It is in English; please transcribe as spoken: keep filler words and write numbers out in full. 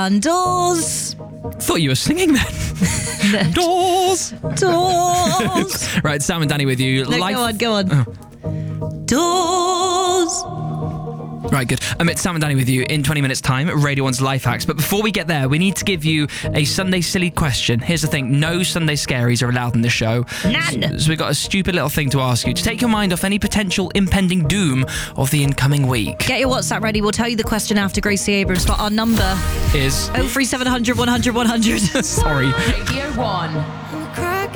one. Doors. Thought you were singing then. Doors. Doors. Right, Sam and Danny with you. No, Life- go on, go on. Oh. Doors. Right, good. Um, it's Sam and Danny with you in twenty minutes' time, Radio one's Life Hacks. But before we get there, we need to give you a Sunday silly question. Here's the thing. No Sunday scaries are allowed in the show. None. So we've got a stupid little thing to ask you to take your mind off any potential impending doom of the incoming week. Get your WhatsApp ready. We'll tell you the question after Gracie Abrams. But our number Is... oh three seven hundred one hundred one hundred. Sorry. Radio one.